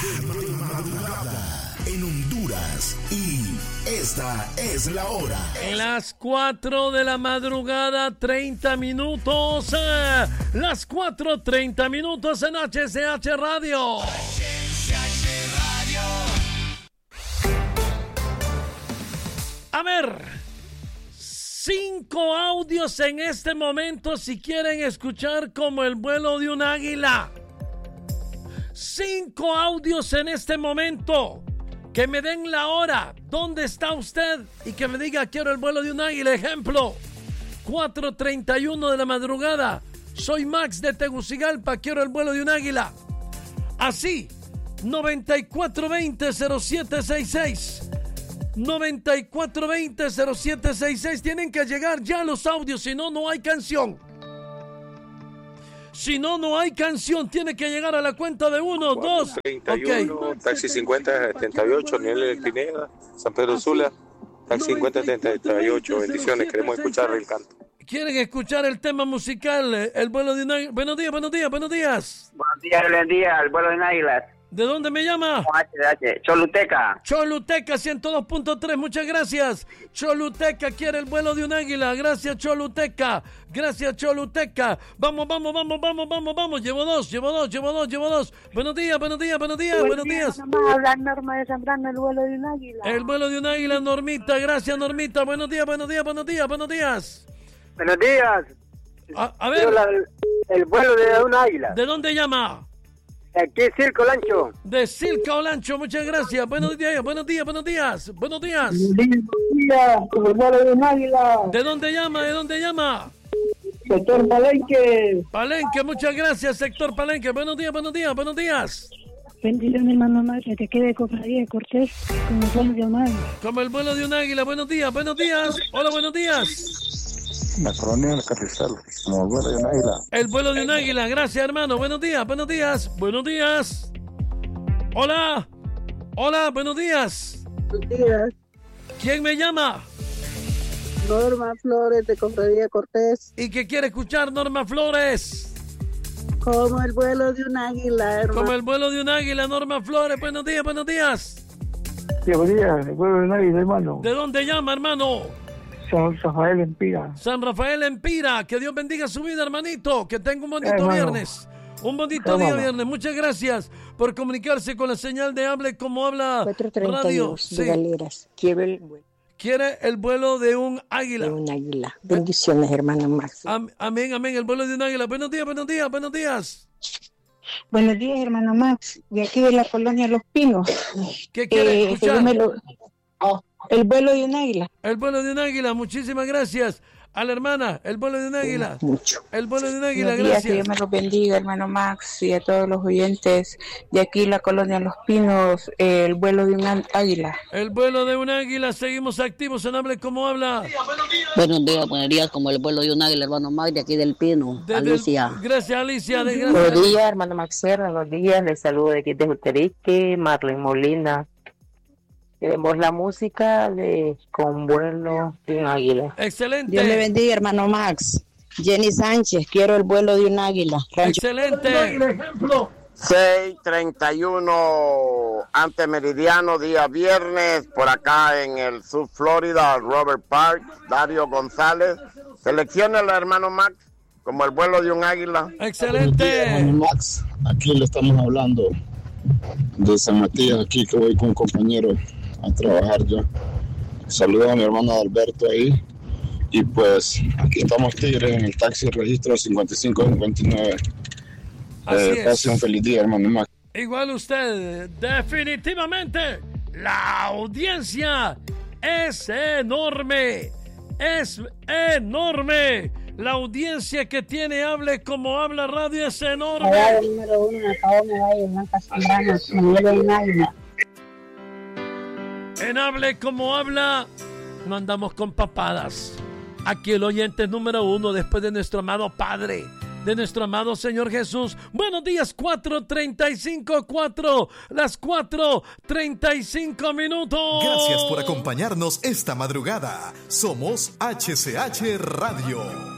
De madrugada en Honduras. Y esta es la hora. Las 4 de la madrugada, 30 minutos. Las 4:30 minutos en HCH Radio. A ver, 5 audios en este momento si quieren escuchar como el vuelo de un águila. 5 audios en este momento. Que me den la hora. ¿Dónde está usted? Y que me diga, quiero el vuelo de un águila. Ejemplo, 4:31 de la madrugada. Soy Max de Tegucigalpa. Quiero el vuelo de un águila. Así, 9420-0766. 9420-0766. Tienen que llegar ya los audios, si no, no hay canción. Si no, no hay canción. Tiene que llegar a la cuenta de 1, 2. 31, okay. Taxi 5078, Niel Pineda, San Pedro Sula, Taxi 5078. Bendiciones, queremos escuchar el canto. ¿Quieren escuchar el tema musical? El vuelo de un águila. Buenos días, buenos días, buenos días. Buenos días, el vuelo de un águila. ¿De dónde me llama? Choluteca. Choluteca 102.3, muchas gracias. Choluteca quiere el vuelo de un águila. Gracias, Choluteca. Gracias, Choluteca. Vamos. Llevo dos. Buenos días. Habla Norma de Zambrano, el vuelo de un águila. El vuelo de un águila, Normita. Gracias, Normita. Buenos días. Buenos días. A ver. El vuelo de un águila. ¿De dónde llama? Aquí Circo Lancho. De Circo Lancho, muchas gracias. Buenos días. Como el vuelo de un águila. ¿De dónde llama? Sector Palenque. Palenque, muchas gracias, sector Palenque. Buenos días. Bendiciones, hermano Max, que quede Cofradía de Cortés como el vuelo de un águila. Como el vuelo de un águila. Buenos días. Hola, buenos días. La colonia del Carrizal, como el vuelo de un águila. El vuelo de un águila, gracias, hermano. Buenos días. Hola, buenos días. Buenos días. ¿Quién me llama? Norma Flores de Cofradía Cortés. ¿Y qué quiere escuchar, Norma Flores? Como el vuelo de un águila, hermano. Como el vuelo de un águila, Norma Flores. Buenos días. Sí, buenos días, el vuelo de un águila, hermano. ¿De dónde llama, hermano? San Rafael Empira. San Rafael Empira. Que Dios bendiga su vida, hermanito. Que tenga un bonito viernes. Un bonito día viernes. Muchas gracias por comunicarse con la señal de Hable Como Habla 432 Radio. De Galeras. Quiere el vuelo de un águila. De un águila. Bendiciones, hermano Max. Amén. El vuelo de un águila. Buenos días. Buenos días, hermano Max. De aquí de la colonia Los Pinos. ¿Qué quiere escuchar? El vuelo de un águila. El vuelo de un águila, muchísimas gracias. A la hermana, el vuelo de un águila. Mucho. El vuelo de un águila, Buenos días, gracias. que Dios me los bendiga, hermano Max, y a todos los oyentes de aquí, la colonia Los Pinos, el vuelo de un águila. El vuelo de un águila, seguimos activos en Hable Como Habla. Buenos días, como el vuelo de un águila, hermano Max, de aquí del Pino. Alicia. Gracias, Alicia. Buenos días, hermano Max, buenos días, les saludo de aquí de Juterique, Marlene Molina. Queremos la música de Con vuelo de un águila. Excelente. Dios le bendiga, hermano Max. Jenny Sánchez, quiero el vuelo de un águila. Excelente. 6:31 antemeridiano, día viernes, por acá en el Sur Florida, Robert Park, Dario González. Selecciona hermano Max como el vuelo de un águila. Excelente. Hermano Max, aquí le estamos hablando de San Matías, aquí que voy con un compañero a trabajar ya. Saludos a mi hermano Alberto ahí. Y pues aquí estamos Tigres en el taxi registro 5559. Pase un feliz día, hermano Max. Igual usted, definitivamente la audiencia es enorme. La audiencia que tiene Hable Como Habla Radio es enorme. El número 1 en Acabo Medallo, Blanca Zambrano, el vuelo de un águila. En Hable Como Habla no andamos con papadas. Aquí el oyente es número 1 después de nuestro amado Padre, de nuestro amado Señor Jesús. Buenos días, 4:35, las 4:35 minutos. Gracias por acompañarnos esta madrugada. Somos HCH Radio.